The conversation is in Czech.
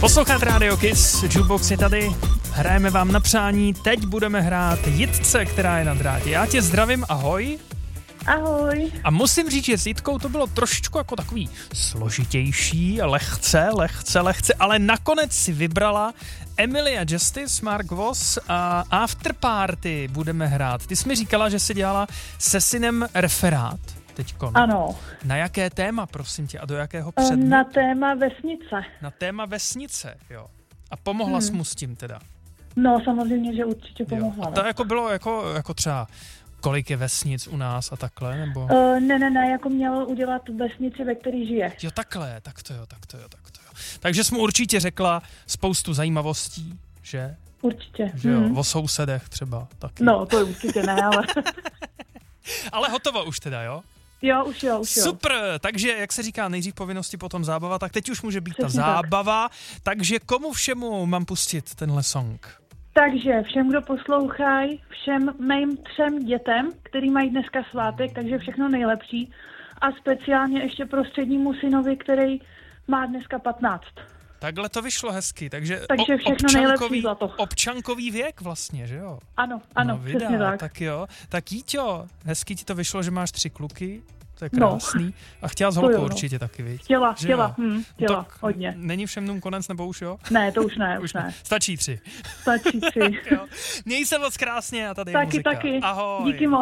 Posloucháte Radio Kiss, Jukebox je tady, hrajeme vám na přání, teď budeme hrát Jitce, která je na drátě. Já tě zdravím, ahoj. Ahoj. A musím říct, že s Jitkou to bylo trošičku jako takový složitější, lehce, ale nakonec si vybrala Emilia Justice, Mark Voss a After Party budeme hrát. Ty jsi mi říkala, že jsi dělala se synem referát teďkon. Ano. Na jaké téma, prosím tě, a do jakého předmětu? Na téma vesnice. Na téma vesnice, jo. A pomohla jsi mu s tím teda? No, samozřejmě, že určitě pomohla. A to jako bylo jako třeba kolik je vesnic u nás a takhle, nebo? Ne, jako měl udělat vesnici, ve které žije. Jo, takhle, tak to jo. Takže jsi mu určitě řekla spoustu zajímavostí, že? Určitě. Že jo, o sousedech třeba taky. No, to určitě ne, ale... Ale hotovo už teda, jo? Jo, už jo. Super, takže jak se říká, nejdřív povinnosti, potom zábava, tak teď už může být Přesně ta zábava. Takže komu všemu mám pustit tenhle song? Takže všem, kdo poslouchají, všem mým 3 dětem, který mají dneska svátek, takže všechno nejlepší. A speciálně ještě prostřednímu synovi, který má dneska 15. Takhle to vyšlo hezky, takže všechno nejlepší za to. Občankový věk vlastně, že jo? Ano, no, přesně tak. Tak jo, tak Jíťo, hezky ti to vyšlo, že máš 3 kluky, to je krásný. No. A chtěla s holkou určitě taky, viď? Chtěla, hodně. Není všem dnům konec, nebo už jo? Ne, to už ne. Stačí 3. Stačí 3. Měj se moc krásně a tady je muzika. Taky. Ahoj. Díky moc.